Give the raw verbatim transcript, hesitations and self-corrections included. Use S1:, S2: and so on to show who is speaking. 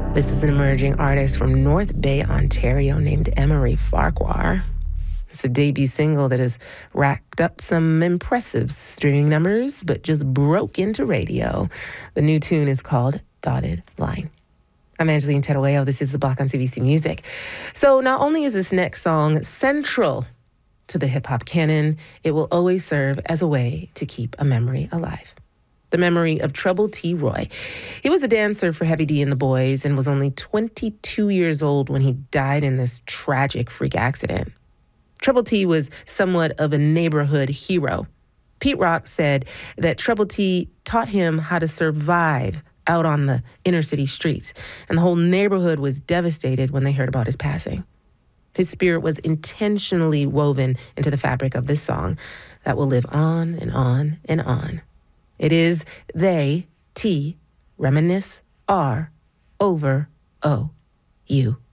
S1: This is an emerging artist from North Bay, Ontario, named Emery Farquhar. It's a debut single that has racked up some impressive streaming numbers, but just broke into radio. The new tune is called Dotted Line. I'm Angeline Terueo. This is The Block on C B C Music. So not only is this next song central to the hip-hop canon, it will always serve as a way to keep a memory alive. The memory of Trouble T. Roy. He was a dancer for Heavy D and the Boys and was only twenty-two years old when he died in this tragic freak accident. Trouble T was somewhat of a neighborhood hero. Pete Rock said that Trouble T taught him how to survive out on the inner city streets, and the whole neighborhood was devastated when they heard about his passing. His spirit was intentionally woven into the fabric of this song that will live on and on and on. It is They, T, Reminisce, R, Over, O, You.